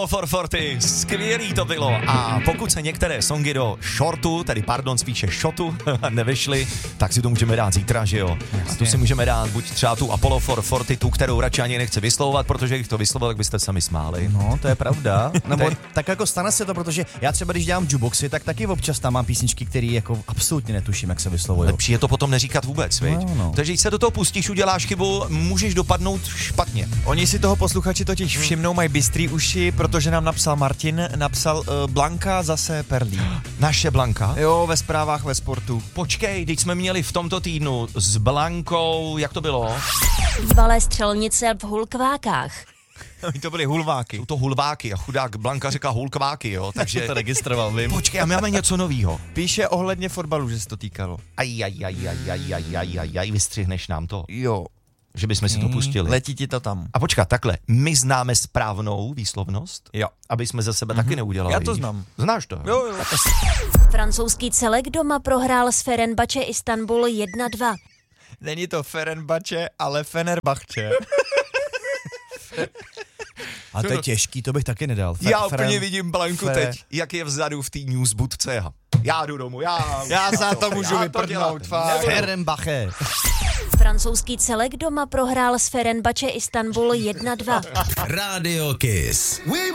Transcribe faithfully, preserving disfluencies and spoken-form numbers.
For forty, skvělý to bylo. A pokud se některé songy do shortu, tedy pardon, spíše shotu, nevyšly, tak si to můžeme dát zítra, že jo? A tu si můžeme dát buď třeba tu Apollo for forty, tu, kterou radši ani nechci vyslovovat, protože když to vyslovil, tak byste se mi smáli. No, to je pravda. Nebo tak jako stane se to, protože já třeba když dělám jukeboxy, tak taky občas tam mám písničky, které jako absolutně netuším, jak se vyslovují. Lepší je to potom neříkat vůbec, viď? No, no. Takže když se do toho pustíš, uděláš chybu, můžeš dopadnout špatně. Oni si toho posluchači totiž všimnou, mají bystrý uši, protože nám napsal Martin, napsal uh, Blanka zase perlí. Naše Blanka? Jo, ve zprávách ve sportu. Počkej, teď jsme měli v tomto týdnu s Blankou, jak to bylo? Bývalé střelnice v Hulkvákách. To byly hulváky. Jsou to hulváky a chudák Blanka říká hulkváky, jo, takže to registroval, vím. Počkej, a máme něco novýho. Píše ohledně fotbalu, že se to týkalo. Aj, aj, aj, aj, aj, aj, aj, aj, aj, vystřihneš nám to, Jo. že bychom si to pustili. Letí ti to tam. A počkat, takhle, my známe správnou výslovnost, Jo. aby jsme za sebe mm-hmm. taky neudělali. Já to znám. Znáš to? Jo, jo. Francouzský celek doma prohrál s Fenerbahce Istanbul jedna dva. Není to Fenerbahce, ale Fenerbahce. A to je těžký, to bych taky nedal. Fe- Já Feren- úplně vidím Blanku Fe- teď, jak je vzadu v té newsbudce. Já jdu domů, já... Já za to můžu já to vyprdnout, dělat fakt. nebudu. Ferenbache. Francouzský celek doma prohrál s Fenerbahce Istanbul jedna dva. Radio Kiss.